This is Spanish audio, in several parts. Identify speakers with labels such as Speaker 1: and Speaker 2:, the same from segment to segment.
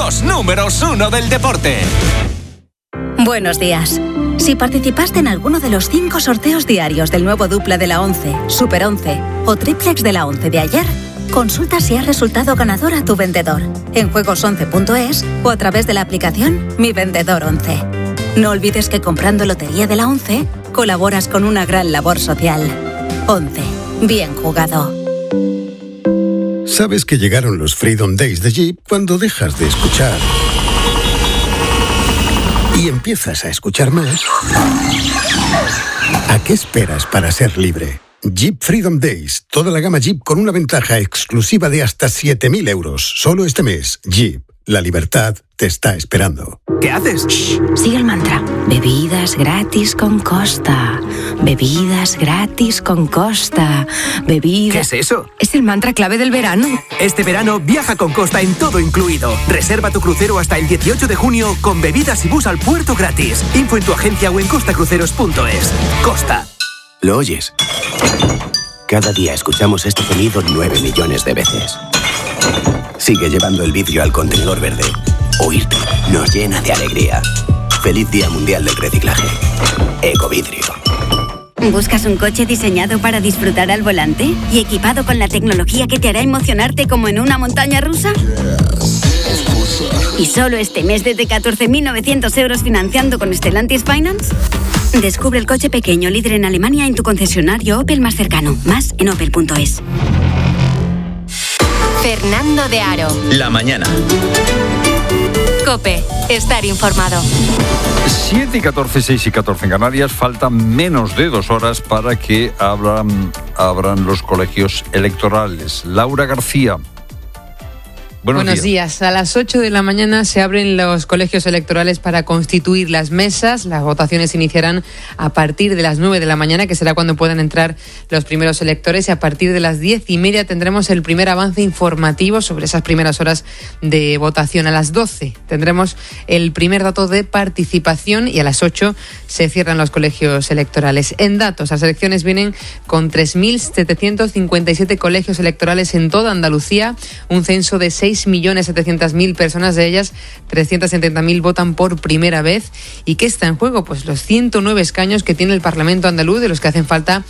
Speaker 1: los números 1 del deporte.
Speaker 2: Buenos días. Si participaste en alguno de los 5 sorteos diarios del nuevo dupla de la 11, Super 11 o triplex de la 11 de ayer, consulta si has resultado ganador a tu vendedor en juegos11.es o a través de la aplicación Mi Vendedor 11. No olvides que comprando Lotería de la 11 colaboras con una gran labor social. 11. Bien jugado.
Speaker 3: Sabes que llegaron los Freedom Days de Jeep cuando dejas de escuchar y empiezas a escuchar más. ¿A qué esperas para ser libre? Jeep Freedom Days. Toda la gama Jeep con una ventaja exclusiva de hasta 7.000 euros. Solo este mes. Jeep. La libertad te está esperando.
Speaker 4: ¿Qué haces?
Speaker 5: Shh, sigue el mantra. Bebidas gratis con Costa. Bebidas gratis con Costa. Bebidas...
Speaker 4: ¿Qué es eso?
Speaker 5: Es el mantra clave del verano.
Speaker 4: Este verano viaja con Costa en todo incluido. Reserva tu crucero hasta el 18 de junio con bebidas y bus al puerto gratis. Info en tu agencia o en costacruceros.es. Costa.
Speaker 6: ¿Lo oyes? Cada día escuchamos este sonido 9 millones de veces. Sigue llevando el vidrio al contenedor verde. Oírte nos llena de alegría. Feliz Día Mundial del Reciclaje. Ecovidrio.
Speaker 7: ¿Buscas un coche diseñado para disfrutar al volante y equipado con la tecnología que te hará emocionarte como en una montaña rusa? ¿Y solo este mes desde 14.900 euros financiando con Stellantis Finance? Descubre el coche pequeño líder en Alemania en tu concesionario Opel más cercano. Más en opel.es.
Speaker 8: Fernando de Aro.
Speaker 9: La mañana.
Speaker 8: COPE. Estar informado.
Speaker 10: 7 y 14, 6 y 14 en Canarias. Faltan menos de 2 horas para que abran los colegios electorales. Laura García.
Speaker 11: Buenos días. A las 8 de la mañana se abren los colegios electorales para constituir las mesas. Las votaciones iniciarán a partir de las 9 de la mañana, que será cuando puedan entrar los primeros electores, y a partir de las 10:30 tendremos el primer avance informativo sobre esas primeras horas de votación. A las 12 tendremos el primer dato de participación y a las 8 se cierran los colegios electorales. En datos, las elecciones vienen con 3.757 colegios electorales en toda Andalucía, un censo de 6.700.000 personas, de ellas 370.000 votan por primera vez. ¿Y qué está en juego? Pues los 109 escaños que tiene el Parlamento andaluz, de los que hacen falta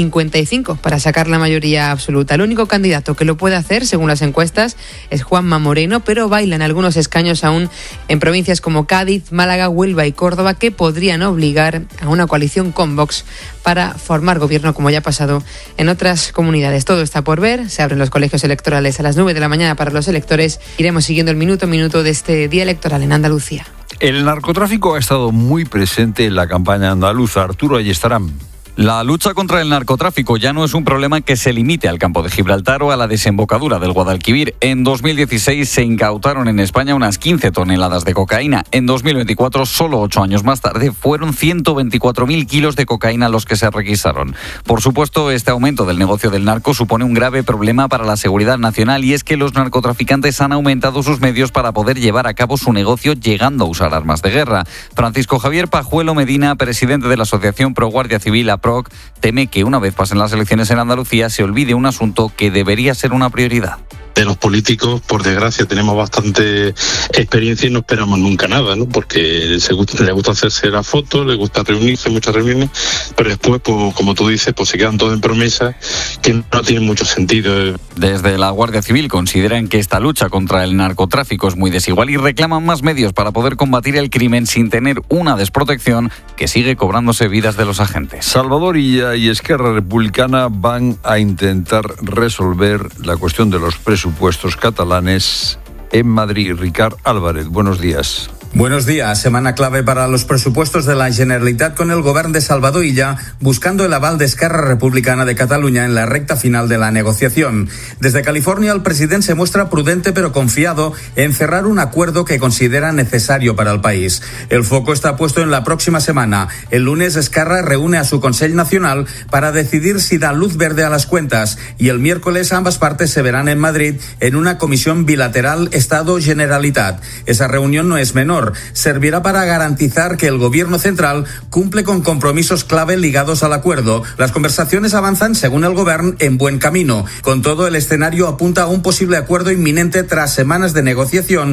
Speaker 11: 55 para sacar la mayoría absoluta. El único candidato que lo puede hacer, según las encuestas, es Juanma Moreno, pero bailan algunos escaños aún en provincias como Cádiz, Málaga, Huelva y Córdoba, que podrían obligar a una coalición con Vox para formar gobierno, como ya ha pasado en otras comunidades. Todo está por ver. Se abren los colegios electorales a las 9 de la mañana para los electores. Iremos siguiendo el minuto a minuto de este día electoral en Andalucía.
Speaker 10: El narcotráfico ha estado muy presente en la campaña andaluza. Arturo Ayestarán.
Speaker 12: La lucha contra el narcotráfico ya no es un problema que se limite al campo de Gibraltar o a la desembocadura del Guadalquivir. En 2016 se incautaron en España unas 15 toneladas de cocaína. En 2024, solo 8 años más tarde, fueron 124.000 kilos de cocaína los que se requisaron. Por supuesto, este aumento del negocio del narco supone un grave problema para la seguridad nacional, y es que los narcotraficantes han aumentado sus medios para poder llevar a cabo su negocio, llegando a usar armas de guerra. Francisco Javier Pajuelo Medina, presidente de la Asociación Pro Guardia Civil, APROC, teme que una vez pasen las elecciones en Andalucía se olvide un asunto que debería ser una prioridad.
Speaker 13: De los políticos, por desgracia, tenemos bastante experiencia y no esperamos nunca nada, ¿no? Porque les gusta hacerse la foto, les gusta reunirse, muchas reuniones, pero después, pues, como tú dices, pues se quedan todos en promesas que no tienen mucho sentido.
Speaker 12: Desde la Guardia Civil consideran que esta lucha contra el narcotráfico es muy desigual y reclaman más medios para poder combatir el crimen sin tener una desprotección que sigue cobrándose vidas de los agentes.
Speaker 10: Salvador Illa y Esquerra Republicana van a intentar resolver la cuestión de los presupuestos catalanes en Madrid. Ricard Álvarez, buenos días.
Speaker 14: Buenos días. Semana clave para los presupuestos de la Generalitat, con el govern de Salvador Illa buscando el aval de Esquerra Republicana de Cataluña en la recta final de la negociación. Desde California, el presidente se muestra prudente pero confiado en cerrar un acuerdo que considera necesario para el país. El foco está puesto en la próxima semana. El lunes, Esquerra reúne a su Consell Nacional para decidir si da luz verde a las cuentas, y el miércoles ambas partes se verán en Madrid en una comisión bilateral Estado-Generalitat. Esa reunión no es menor. Servirá para garantizar que el gobierno central cumple con compromisos clave ligados al acuerdo. Las conversaciones avanzan, según el gobierno, en buen camino. Con todo, el escenario apunta a un posible acuerdo inminente tras semanas de negociación